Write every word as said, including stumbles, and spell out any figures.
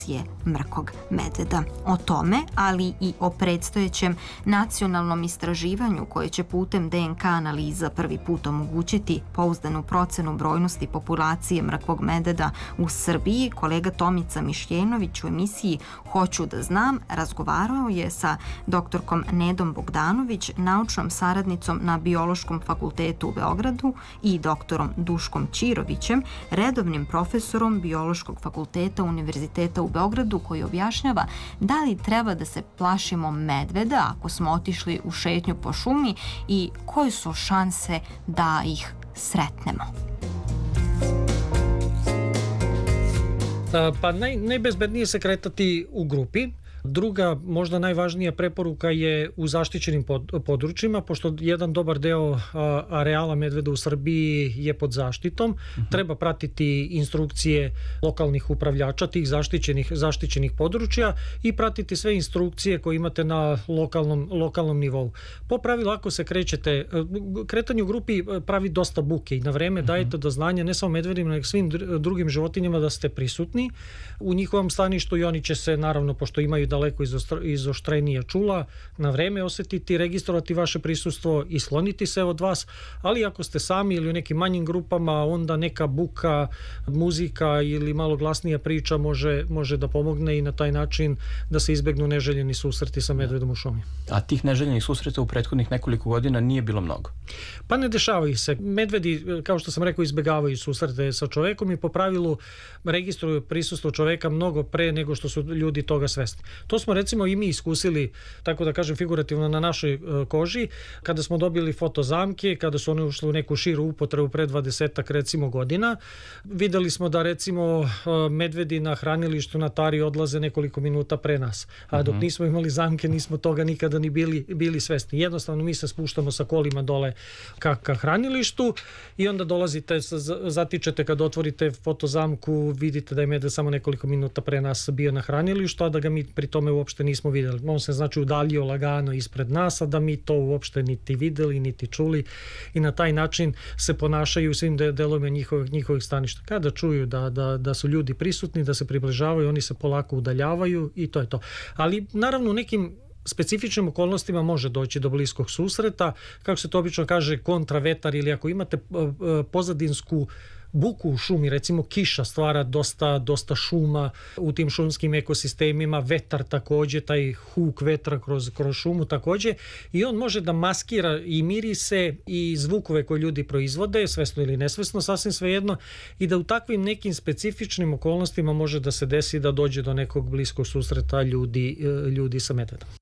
mrkog medveda. O tome, ali i o predstojećem nacionalnom istraživanju koje će putem D N K analiza prvi put omogućiti pouzdanu procenu brojnosti populacije mrkvog medveda u Srbiji, kolega Tomica Mišljenović u emisiji Hoću da znam razgovarao je sa doktorkom Nedom Bogdanović, naučnom saradnicom na Biološkom fakultetu u Beogradu, i doktorom Duškom Ćirovićem, redovnim profesorom Biološkog fakulteta Univerziteta u Beogradu, koji objašnjava da li treba da se plašimo medveda ako smo otišli u šetnju po šumi i koje su šanse da ih sretnemo. Pa naj, najbezbednije se kretati u grupi. Druga, možda najvažnija preporuka je u zaštićenim pod, područjima, pošto jedan dobar deo a, areala medveda u Srbiji je pod zaštitom. Uh-huh. Treba pratiti instrukcije lokalnih upravljača tih zaštićenih, zaštićenih područja i pratiti sve instrukcije koje imate na lokalnom, lokalnom nivou. Po pravilu, ako se krećete, kretanje u grupi pravi dosta buke i na vreme uh-huh. dajete do znanja ne samo medvedima, nego svim drugim životinjama da ste prisutni u njihovom staništu i oni će se, naravno, pošto imaju daleko izoštrenija čula, na vreme osetiti, registrovati vaše prisustvo i sloniti se od vas, ali ako ste sami ili u nekim manjim grupama, onda neka buka, muzika ili malo glasnija priča može, može da pomogne i na taj način da se izbegnu neželjeni susreti sa medvedom u šumi. A tih neželjenih susreta u prethodnih nekoliko godina nije bilo mnogo? Pa ne dešavaju se. Medvedi, kao što sam rekao, izbegavaju susrete sa čovekom i po pravilu registruju prisustvo čoveka mnogo pre nego što su ljudi toga svesni. To smo recimo i mi iskusili, tako da kažem figurativno, na našoj koži, kada smo dobili fotozamke, kada su one ušle u neku širu upotrebu pre dvadesetak recimo godina. Videli smo da recimo medvedi na hranilištu na tari odlaze nekoliko minuta pre nas. A dok nismo imali zamke, nismo toga nikada ni bili, bili svesni. Jednostavno mi se spuštamo sa kolima dole ka, ka hranilištu i onda dolazite, zatičete kad otvorite fotozamku, vidite da je medved samo nekoliko minuta pre nas bio na hranilištu, a da ga mi pri tome uopšte nismo videli. On se znači udaljio lagano ispred nas, a da mi to uopšte niti videli, niti čuli, i na taj način se ponašaju u svim delovima njihovih, njihovih staništa. Kada čuju da, da, da su ljudi prisutni, da se približavaju, oni se polako udaljavaju i to je to. Ali naravno u nekim specifičnim okolnostima može doći do bliskog susreta, kako se to obično kaže, kontravetar, ili ako imate pozadinsku buku u šumi, recimo kiša stvara dosta, dosta šuma u tim šumskim ekosistemima, vetar takođe, taj huk vetra kroz, kroz šumu takođe, i on može da maskira i mirise i zvukove koje ljudi proizvode, svesno ili nesvesno, sasvim svejedno, i da u takvim nekim specifičnim okolnostima može da se desi da dođe do nekog bliskog susreta ljudi, ljudi sa medvedom.